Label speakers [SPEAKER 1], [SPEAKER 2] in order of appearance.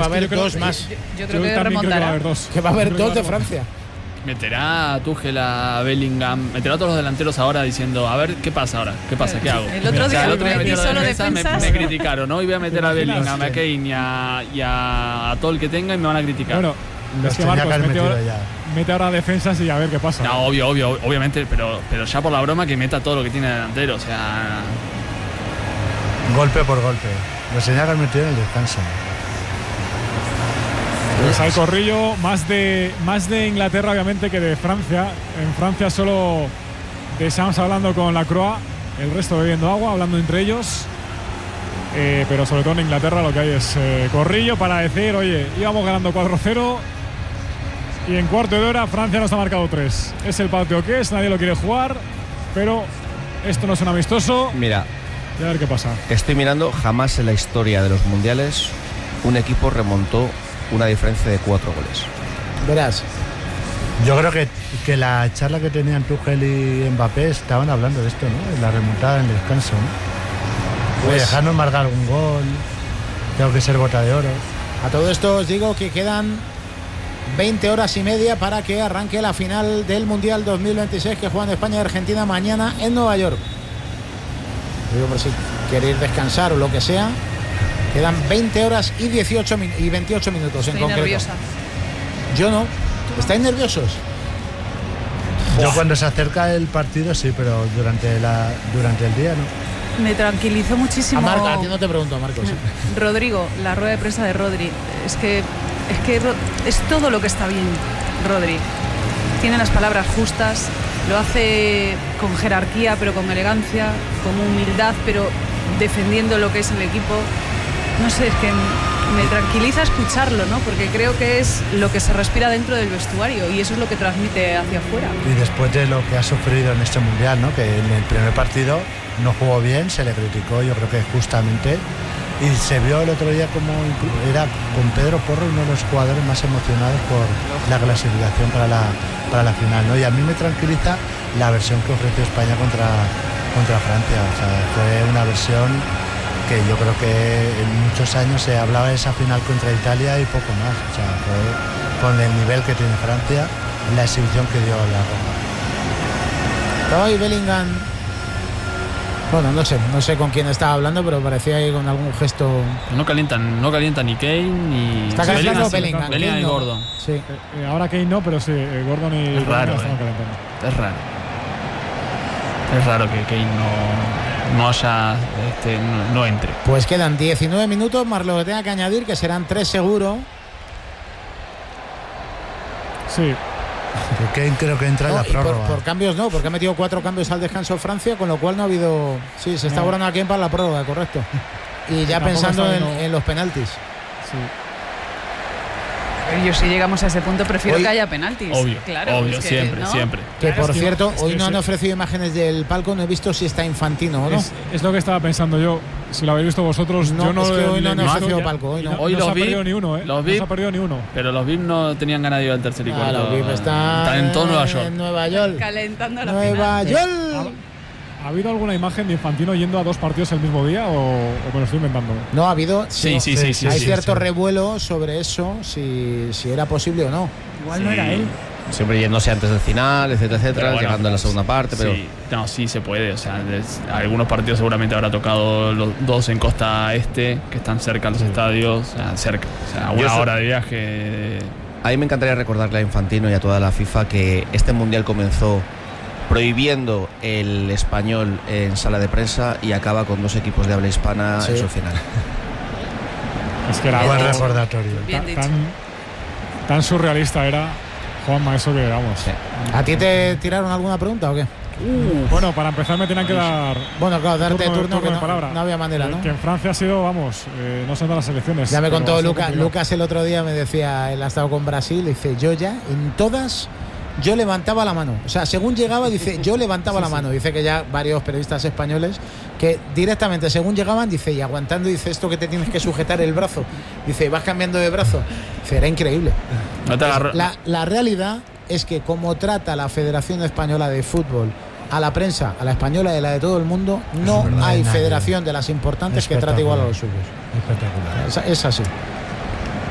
[SPEAKER 1] va a haber dos más.
[SPEAKER 2] Yo creo que remontará.
[SPEAKER 1] Que va a haber dos de Francia.
[SPEAKER 3] Meterá a Tuchel, a Bellingham, meterá a todos los delanteros ahora diciendo, a ver, ¿qué pasa ahora? ¿Qué pasa? ¿Qué hago?
[SPEAKER 2] El otro día
[SPEAKER 3] metí
[SPEAKER 2] solo
[SPEAKER 3] defensas. Me criticaron, ¿no? Y voy a meter a Bellingham, a Kane y a todo el que tenga y me van a criticar.
[SPEAKER 4] Bueno, es que Marcos mete ahora defensas y a ver qué pasa.
[SPEAKER 3] No, obviamente, pero ya por la broma que meta todo lo que tiene delantero, o sea...
[SPEAKER 5] Golpe por golpe. Los tenía que haber metido en el descanso.
[SPEAKER 4] Pues al Corrillo, más de Inglaterra obviamente que de Francia. En Francia solo Deschamps hablando con la Croix, el resto bebiendo agua, hablando entre ellos. Pero sobre todo en Inglaterra lo que hay es Corrillo para decir, oye, íbamos ganando 4-0 y en cuarto de hora Francia nos ha marcado 3. Es el partido que es, nadie lo quiere jugar, pero esto no es un amistoso.
[SPEAKER 6] Mira,
[SPEAKER 4] y a ver qué pasa.
[SPEAKER 6] Estoy mirando, jamás en la historia de los mundiales un equipo remontó una diferencia de 4 goles.
[SPEAKER 1] Verás.
[SPEAKER 5] Yo creo que la charla que tenían Tuchel y Mbappé estaban hablando de esto, ¿no? En la remontada en el descanso, ¿no? Pues dejarnos marcar un gol, tengo que ser bota de oro.
[SPEAKER 1] A todo esto os digo que quedan 20 horas y media para que arranque la final del Mundial 2026 que juegan España y Argentina mañana en Nueva York. Digo, por si queréis descansar o lo que sea. Quedan 20 horas y 28 y 28 minutos. Estoy en concreto.
[SPEAKER 2] Nerviosa.
[SPEAKER 1] Yo no. ¿Estáis nerviosos?
[SPEAKER 5] Yo cuando se acerca el partido sí, pero durante el día no.
[SPEAKER 2] Me tranquilizó muchísimo.
[SPEAKER 1] A Marco, a ti no te pregunto, Marcos.
[SPEAKER 2] Rodrigo, la rueda de prensa de Rodri. Es que es todo lo que está bien, Rodri. Tiene las palabras justas, lo hace con jerarquía, pero con elegancia, con humildad, pero defendiendo lo que es el equipo. No sé, es que me tranquiliza escucharlo, ¿no? Porque creo que es lo que se respira dentro del vestuario y eso es lo que transmite hacia afuera.
[SPEAKER 5] Y después de lo que ha sufrido en este Mundial, ¿no? Que en el primer partido no jugó bien, se le criticó, yo creo que justamente, y se vio el otro día como era con Pedro Porro uno de los jugadores más emocionados por la clasificación para la final, ¿no? Y a mí me tranquiliza la versión que ofreció España contra Francia. O sea, fue una versión que yo creo que en muchos años se hablaba de esa final contra Italia y poco más. O sea, fue con el nivel que tiene Francia, la exhibición que dio la Roma.
[SPEAKER 1] Hoy Bellingham, bueno, no sé con quién estaba hablando, pero parecía ahí con algún gesto.
[SPEAKER 3] No calienta ni Kane ni...
[SPEAKER 1] Está calentando Bellingham
[SPEAKER 3] y Gordon.
[SPEAKER 1] Sí.
[SPEAKER 4] Ahora Kane no, pero sí, Gordon y
[SPEAKER 3] es raro,
[SPEAKER 4] están calentando.
[SPEAKER 3] Es raro que Kane no haya no entre.
[SPEAKER 1] Pues quedan 19 minutos más lo que tenga que añadir, que serán 3 seguro.
[SPEAKER 4] Sí.
[SPEAKER 5] Kane creo que entra en la prórroga.
[SPEAKER 1] Por cambios no, porque ha metido 4 cambios al descanso Francia, con lo cual no ha habido... Sí, se está cobrando a Kane para la prórroga, correcto. Y ya pensando en los penaltis.
[SPEAKER 4] Sí.
[SPEAKER 2] Yo si llegamos a ese punto prefiero que haya penaltis.
[SPEAKER 3] Obvio,
[SPEAKER 2] es que,
[SPEAKER 3] siempre,
[SPEAKER 2] ¿no?
[SPEAKER 3] siempre.
[SPEAKER 1] Que
[SPEAKER 2] claro,
[SPEAKER 1] por cierto, hoy no han
[SPEAKER 4] sí.
[SPEAKER 1] ofrecido imágenes del palco, no he visto si está Infantino o no.
[SPEAKER 4] Es lo que estaba pensando yo. Si lo habéis visto vosotros,
[SPEAKER 1] No,
[SPEAKER 4] yo no
[SPEAKER 1] es que hoy no han ofrecido
[SPEAKER 4] ya,
[SPEAKER 1] palco. Hoy no.
[SPEAKER 3] Hoy
[SPEAKER 4] no
[SPEAKER 3] los
[SPEAKER 4] se ha
[SPEAKER 3] vi,
[SPEAKER 4] perdido ni uno,
[SPEAKER 3] los
[SPEAKER 4] no
[SPEAKER 3] vi,
[SPEAKER 4] se ha perdido ni uno.
[SPEAKER 3] Pero los VIP no tenían ganas de ir al tercer y cuarto.
[SPEAKER 1] Los VIP están
[SPEAKER 3] en todo Nueva York.
[SPEAKER 1] En Nueva York.
[SPEAKER 2] Calentando la
[SPEAKER 1] Nueva
[SPEAKER 2] final.
[SPEAKER 1] York.
[SPEAKER 4] ¿Ha habido alguna imagen de Infantino yendo a 2 partidos el mismo día o me lo estoy inventando?
[SPEAKER 1] No, ha habido...
[SPEAKER 3] Sí.
[SPEAKER 1] Hay cierto revuelo sobre eso, si era posible o no.
[SPEAKER 2] Igual no era él.
[SPEAKER 6] Siempre yéndose antes del final, etcétera,
[SPEAKER 3] Bueno,
[SPEAKER 6] llegando en la segunda parte, pero...
[SPEAKER 3] Sí se puede, o sea, algunos partidos seguramente habrá tocado los 2 en costa este, que están cerca de los estadios, cerca, o sea, una hora de viaje.
[SPEAKER 6] A mí me encantaría recordarle a Infantino y a toda la FIFA que este Mundial comenzó prohibiendo el español en sala de prensa y acaba con 2 equipos de habla hispana en su final.
[SPEAKER 4] Es que era
[SPEAKER 5] buen recordatorio.
[SPEAKER 4] Tan surrealista era Juanma, eso que vamos.
[SPEAKER 6] Sí.
[SPEAKER 1] ¿A ti te tiraron alguna pregunta o qué?
[SPEAKER 4] Bueno, para empezar me tenían que dar...
[SPEAKER 1] Bueno, claro, darte turno que
[SPEAKER 4] de palabra.
[SPEAKER 1] no había manera, ¿no?
[SPEAKER 4] Que en Francia ha sido, vamos, no son de las selecciones.
[SPEAKER 1] Ya me contó Lucas el otro día, me decía, él ha estado con Brasil, dice, yo ya en todas... Yo levantaba la mano, o sea, según llegaba, dice, yo levantaba la mano. Dice que ya varios periodistas españoles que directamente, según llegaban, dice, y aguantando, dice, esto que te tienes que sujetar el brazo, dice, vas cambiando de brazo. Dice, era increíble.
[SPEAKER 3] No te agarro.
[SPEAKER 1] La realidad es que como trata la Federación Española de Fútbol a la prensa, a la española y a la de todo el mundo, no hay federación de las importantes que trate igual a los suyos.
[SPEAKER 5] Espectacular.
[SPEAKER 1] Es así.